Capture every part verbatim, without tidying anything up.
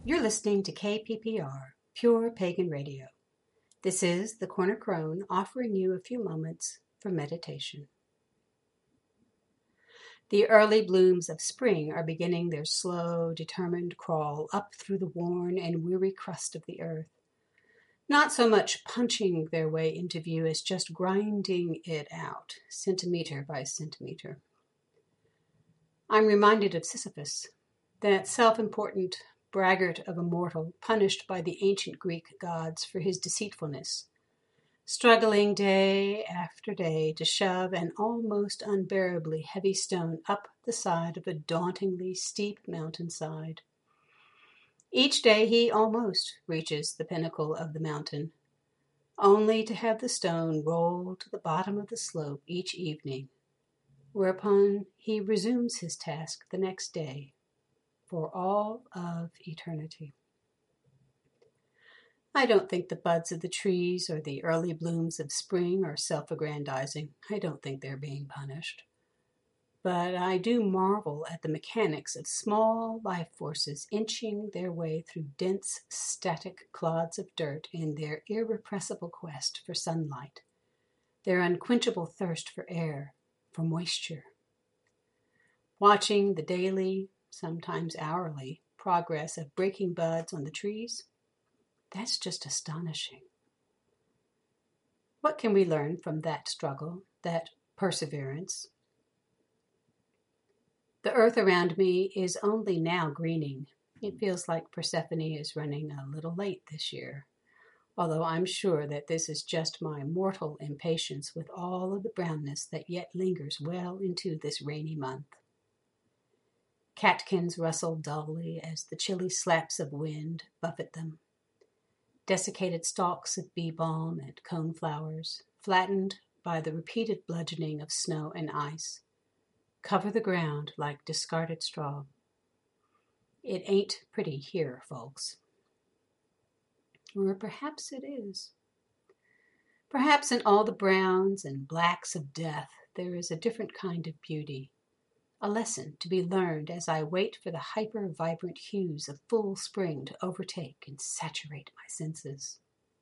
You're listening to K P P R, Pure Pagan Radio. This is the Corner Crone offering you a few moments for meditation. The early blooms of spring are beginning their slow, determined crawl up through the worn and weary crust of the earth, not so much punching their way into view as just grinding it out, centimeter by centimeter. I'm reminded of Sisyphus, that self-important braggart of a mortal punished by the ancient Greek gods for his deceitfulness, struggling day after day to shove an almost unbearably heavy stone up the side of a dauntingly steep mountainside. Each day he almost reaches the pinnacle of the mountain, only to have the stone roll to the bottom of the slope each evening, whereupon he resumes his task the next day for all of eternity. I don't think the buds of the trees or the early blooms of spring are self-aggrandizing. I don't think they're being punished. But I do marvel at the mechanics of small life forces inching their way through dense, static clods of dirt in their irrepressible quest for sunlight, their unquenchable thirst for air, for moisture. Watching the daily, sometimes hourly, progress of breaking buds on the trees, that's just astonishing. What can we learn from that struggle, that perseverance? The earth around me is only now greening. It feels like Persephone is running a little late this year, although I'm sure that this is just my mortal impatience with all of the brownness that yet lingers well into this rainy month. Catkins rustle dully as the chilly slaps of wind buffet them. Desiccated stalks of bee balm and coneflowers, flattened by the repeated bludgeoning of snow and ice, cover the ground like discarded straw. It ain't pretty here, folks. Or perhaps it is. Perhaps in all the browns and blacks of death there is a different kind of beauty, a lesson to be learned as I wait for the hyper-vibrant hues of full spring to overtake and saturate my senses.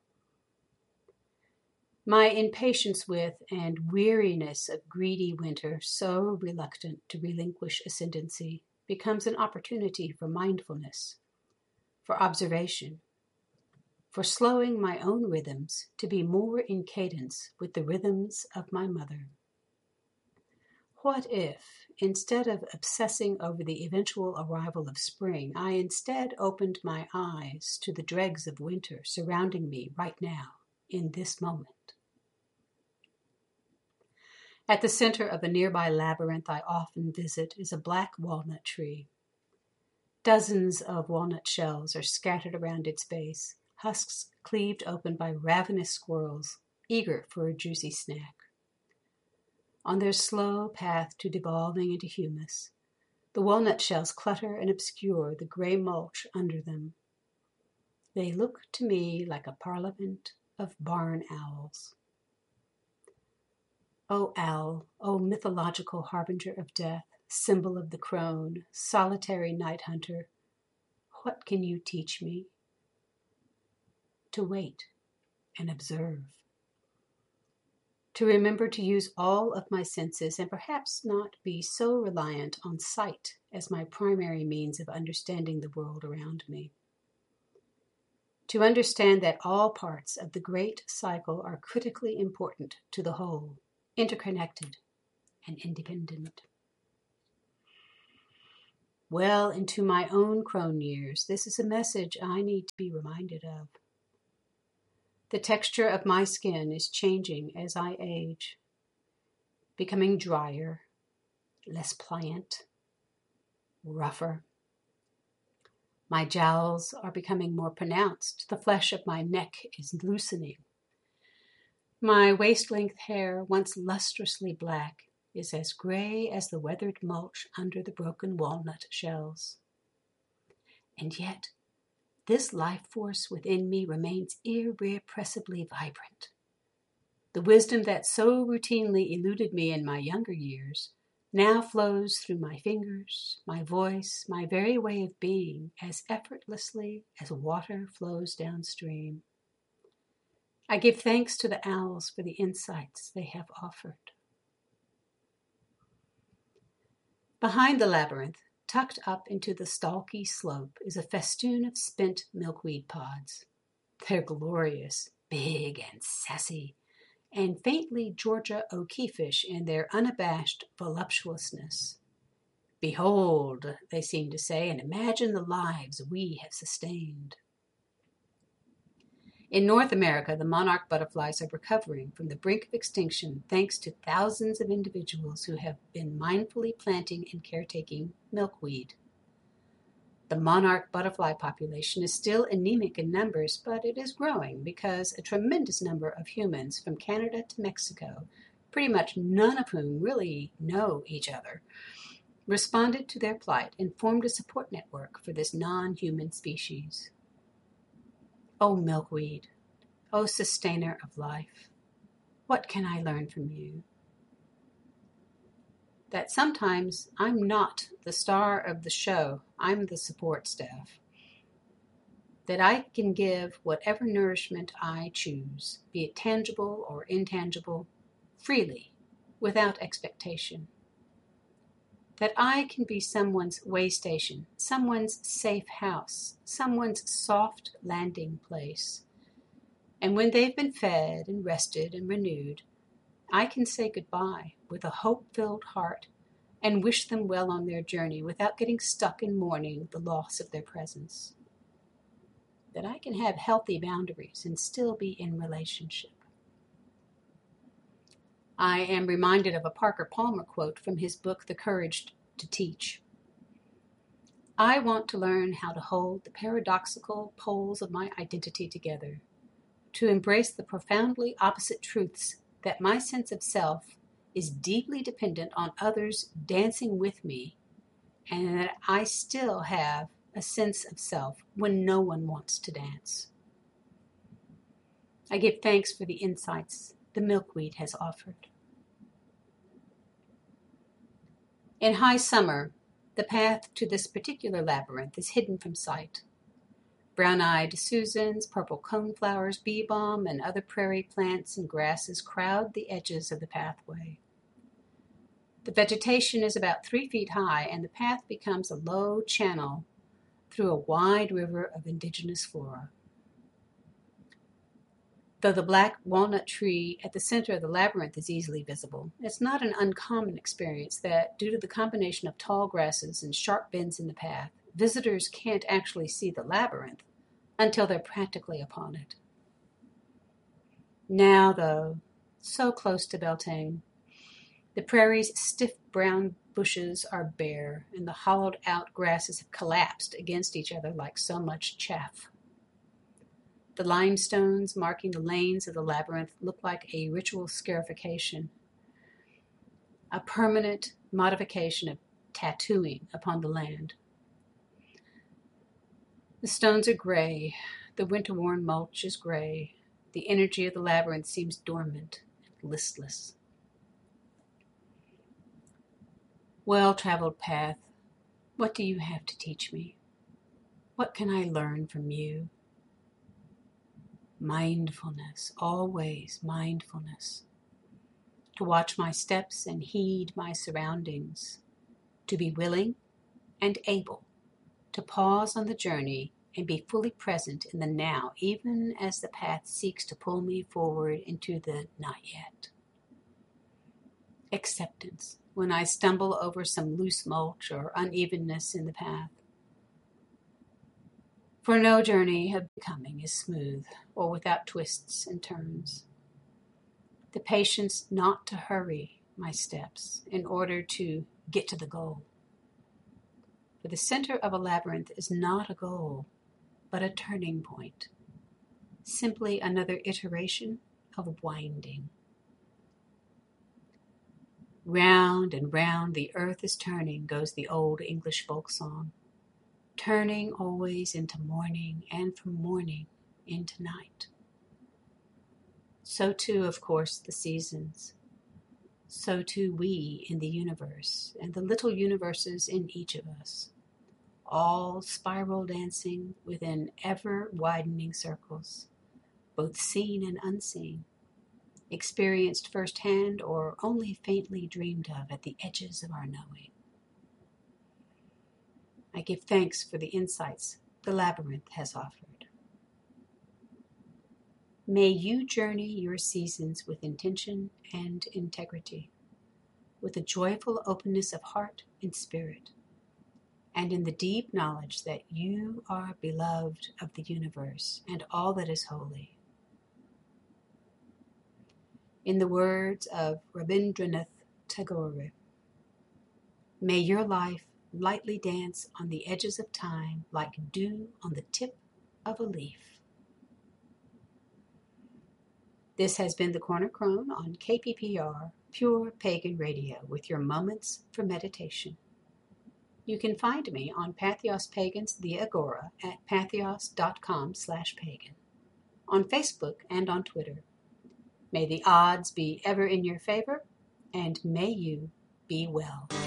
My impatience with and weariness of greedy winter, so reluctant to relinquish ascendancy, becomes an opportunity for mindfulness, for observation, for slowing my own rhythms to be more in cadence with the rhythms of my mother. What if, instead of obsessing over the eventual arrival of spring, I instead opened my eyes to the dregs of winter surrounding me right now, in this moment? At the center of a nearby labyrinth I often visit is a black walnut tree. Dozens of walnut shells are scattered around its base, husks cleaved open by ravenous squirrels, eager for a juicy snack. On their slow path to devolving into humus, the walnut shells clutter and obscure the gray mulch under them. They look to me like a parliament of barn owls. O owl, O mythological harbinger of death, symbol of the crone, solitary night hunter, what can you teach me? To wait and observe. To remember to use all of my senses and perhaps not be so reliant on sight as my primary means of understanding the world around me. To understand that all parts of the great cycle are critically important to the whole, interconnected and independent. Well into my own crone years, this is a message I need to be reminded of. The texture of my skin is changing as I age, becoming drier, less pliant, rougher. My jowls are becoming more pronounced. The flesh of my neck is loosening. My waist-length hair, once lustrously black, is as gray as the weathered mulch under the broken walnut shells. And yet, this life force within me remains irrepressibly vibrant. The wisdom that so routinely eluded me in my younger years now flows through my fingers, my voice, my very way of being, as effortlessly as water flows downstream. I give thanks to the owls for the insights they have offered. Behind the labyrinth, tucked up into the stalky slope, is a festoon of spent milkweed pods. They're glorious, big and sassy, and faintly Georgia O'Keeffe-ish in their unabashed voluptuousness. Behold, they seem to say, and imagine the lives we have sustained. In North America, the monarch butterflies are recovering from the brink of extinction thanks to thousands of individuals who have been mindfully planting and caretaking milkweed. The monarch butterfly population is still anemic in numbers, but it is growing because a tremendous number of humans from Canada to Mexico, pretty much none of whom really know each other, responded to their plight and formed a support network for this non-human species. Oh, milkweed, oh, sustainer of life, what can I learn from you? That sometimes I'm not the star of the show, I'm the support staff. That I can give whatever nourishment I choose, be it tangible or intangible, freely, without expectation. That I can be someone's way station, someone's safe house, someone's soft landing place. And when they've been fed and rested and renewed, I can say goodbye with a hope-filled heart and wish them well on their journey without getting stuck in mourning the loss of their presence. That I can have healthy boundaries and still be in relationship. I am reminded of a Parker Palmer quote from his book, The Courage to Teach. I want to learn how to hold the paradoxical poles of my identity together, to embrace the profoundly opposite truths that my sense of self is deeply dependent on others dancing with me, and that I still have a sense of self when no one wants to dance. I give thanks for the insights the milkweed has offered. In high summer, the path to this particular labyrinth is hidden from sight. Brown-eyed Susans, purple coneflowers, bee balm, and other prairie plants and grasses crowd the edges of the pathway. The vegetation is about three feet high, and the path becomes a low channel through a wide river of indigenous flora. Though the black walnut tree at the center of the labyrinth is easily visible, it's not an uncommon experience that, due to the combination of tall grasses and sharp bends in the path, visitors can't actually see the labyrinth until they're practically upon it. Now, though, so close to Beltane, the prairie's stiff brown bushes are bare, and the hollowed-out grasses have collapsed against each other like so much chaff. The limestones marking the lanes of the labyrinth look like a ritual scarification, a permanent modification of tattooing upon the land. The stones are gray, the winter-worn mulch is gray, the energy of the labyrinth seems dormant and listless. Well-traveled path, what do you have to teach me? What can I learn from you? Mindfulness, always mindfulness. To watch my steps and heed my surroundings. To be willing and able to pause on the journey and be fully present in the now, even as the path seeks to pull me forward into the not yet. Acceptance when I stumble over some loose mulch or unevenness in the path. For no journey of becoming is smooth or without twists and turns. The patience not to hurry my steps in order to get to the goal. For the center of a labyrinth is not a goal, but a turning point. Simply another iteration of winding. Round and round the earth is turning, goes the old English folk song. Turning always into morning, and from morning into night. So too, of course, the seasons. so too we in the universe and the little universes in each of us, all spiral dancing within ever-widening circles, both seen and unseen, experienced firsthand or only faintly dreamed of at the edges of our knowing. I give thanks for the insights the labyrinth has offered. May you journey your seasons with intention and integrity, with a joyful openness of heart and spirit, and in the deep knowledge that you are beloved of the universe and all that is holy. In the words of Rabindranath Tagore, may your life lightly dance on the edges of time like dew on the tip of a leaf. This has been the Corner Crone on K P P R, Pure Pagan Radio, with your moments for meditation. You can find me on Patheos Pagans, the Agora, at patheos.com slash pagan, on Facebook and on Twitter. May the odds be ever in your favor, and may you be well.